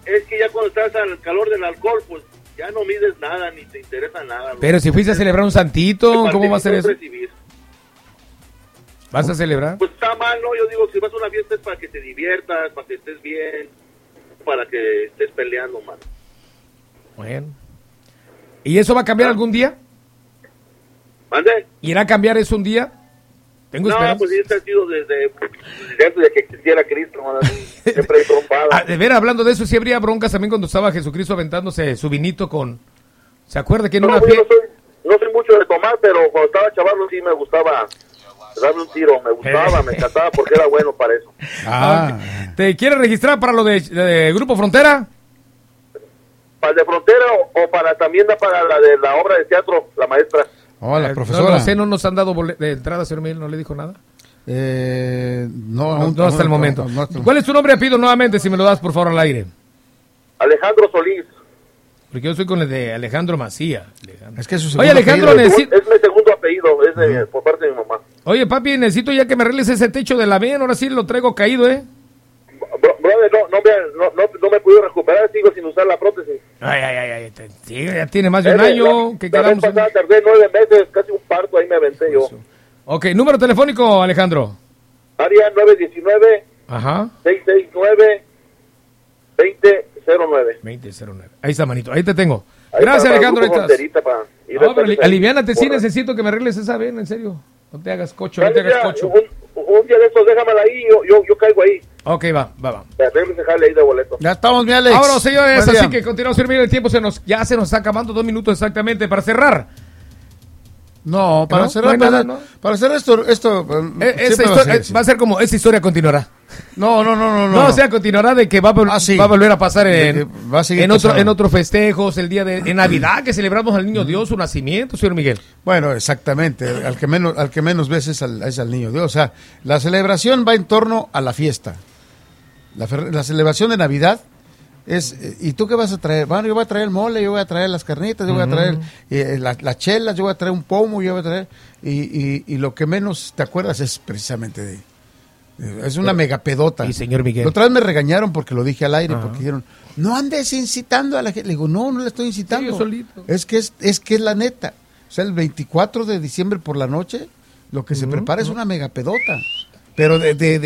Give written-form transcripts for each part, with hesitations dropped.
Es que ya cuando estás al calor del alcohol, pues ya no mides nada, ni te interesa nada. ¿No? Pero si fuiste a celebrar un santito, ¿cómo va a ser eso? Recibir. ¿Vas a celebrar? Pues está mal, ¿no? Yo digo, si vas a una fiesta es para que te diviertas, para que estés bien, para que estés peleando, man. Bueno. ¿Y eso va a cambiar algún día? ¿Mande? ¿Irá a cambiar eso un día? Tengo esperanza. Pues eso ha sido desde antes de que existiera Cristo, man. Siempre hay trompadas. De ver, hablando de eso, sí habría broncas también cuando estaba Jesucristo aventándose su vinito con... ¿Se acuerda que en una fiesta? No soy mucho de tomar, pero cuando estaba chavalo sí me gustaba darme un tiro, me gustaba, me encantaba porque era bueno para eso. ¿Te quieres registrar para lo de Grupo Frontera? ¿Para el de Frontera o para también para la de la obra de teatro, la maestra? La profesora. No sé, no nos han dado de entrada, señor Miguel, ¿no le dijo nada? No, hasta el momento. ¿Cuál es tu nombre y apellido nuevamente, si me lo das, por favor, al aire? Alejandro Solís. Porque yo soy con el de Alejandro Macía. Es que Oye, Alejandro, necesito... Es mi segundo apellido, es por parte de mi mamá. Oye, papi, necesito ya que me arregles ese techo de la ven, ahora sí lo traigo caído, Brother, no me pude recuperar, sigo sin usar la prótesis. Ay, sí, ya tiene más de un año. La vez pasada tardé 9 meses, casi un parto, ahí me aventé yo. Ok, número telefónico, Alejandro. Área 919 Ajá. 669 2009. 2009. Ahí está, manito, ahí te tengo. Ahí Gracias, Alejandro. Aliviánate, sí necesito que me arregles esa ven, en serio. No te hagas cocho, Un día de estos, déjamela ahí, yo caigo ahí. Ok, va. Déjale ahí de boleto. Ya estamos, mi Alex. Ahora, señores, así que continuamos, señor Miguel, el tiempo se nos está acabando, 2 minutos exactamente para cerrar. No, para cerrar, para cerrar esto va a ser como, esta historia continuará. No. O sea, continuará de que va a volver a pasar en otros festejos, el día de Navidad, que celebramos al Niño Dios, su nacimiento, señor Miguel. Bueno, exactamente, al que menos ves es al Niño Dios. O sea, la celebración va en torno a la fiesta. La celebración de Navidad es, ¿y tú qué vas a traer? Bueno, yo voy a traer el mole, yo voy a traer las carnitas, yo voy a traer las chelas, yo voy a traer un pomo, yo voy a traer... Y lo que menos te acuerdas es precisamente de... Es una megapedota. Y señor Miguel. La otra vez me regañaron porque lo dije al aire, porque dijeron, no andes incitando a la gente. Le digo, no le estoy incitando. Sí, solito. Es que es la neta. O sea, el 24 de diciembre por la noche, lo que se prepara es una megapedota. Pero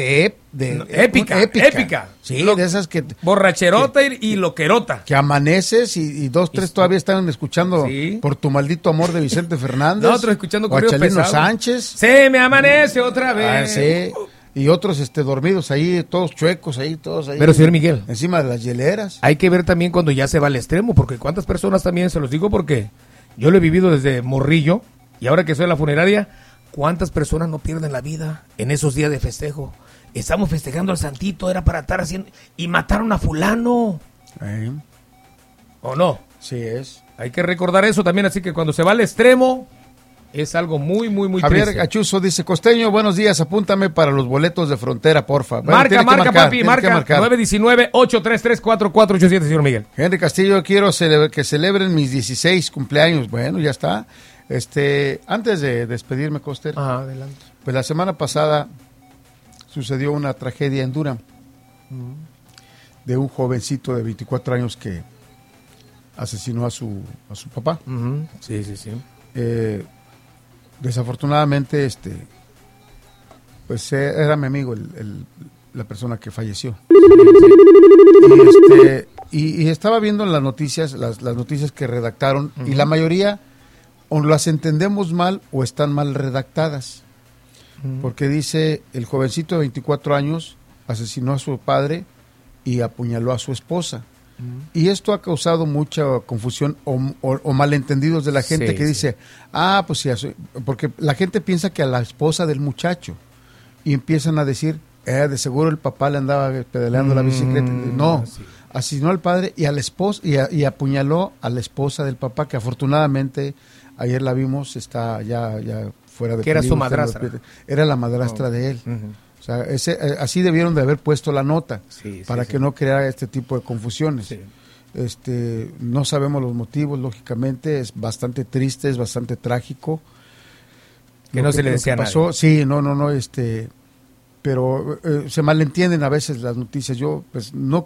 épica. Sí, de esas que... Borracherota y loquerota. Que amaneces y 2, 3 todavía están escuchando Por tu maldito amor de Vicente Fernández. Otros escuchando corridos pesados. Sánchez. Se me amanece otra vez. Sí. Y otros dormidos ahí, todos chuecos ahí, todos ahí. Pero, señor Miguel, encima de las hieleras. Hay que ver también cuando ya se va al extremo, porque cuántas personas también, se los digo porque yo lo he vivido desde morrillo, y ahora que soy en la funeraria, ¿cuántas personas no pierden la vida en esos días de festejo? Estamos festejando al santito, era para estar haciendo... Y mataron a fulano. ¿O no? Sí es. Hay que recordar eso también, así que cuando se va al extremo... Es algo muy Javier triste. Gachuzo dice, Costeño, buenos días, apúntame para los boletos de Frontera, porfa. Marca, papi, 919-833-4487, señor Miguel. Henry Castillo, quiero que celebren mis 16 cumpleaños. Bueno, ya está. Antes de despedirme, Coster, adelante. Pues la semana pasada sucedió una tragedia en Durham de un jovencito de 24 años que asesinó a su papá. Sí. Desafortunadamente, pues era mi amigo la persona que falleció. Y estaba viendo en las noticias, las noticias que redactaron, y la mayoría o las entendemos mal o están mal redactadas. Porque dice, el jovencito de 24 años asesinó a su padre y apuñaló a su esposa. Y esto ha causado mucha confusión o malentendidos de la gente que dice, pues sí, porque la gente piensa que a la esposa del muchacho, y empiezan a decir, de seguro el papá le andaba pedaleando la bicicleta. No, asesinó al padre y a la esposa, y apuñaló a la esposa del papá, que afortunadamente ayer la vimos, está ya fuera de peligro. Que era su madrastra. Era la madrastra de él. O sea, así debieron de haber puesto la nota para que no creara este tipo de confusiones. No sabemos los motivos, lógicamente, es bastante triste, es bastante trágico. Que no se le decía nada. Sí, no, pero se malentienden a veces las noticias. Yo pues no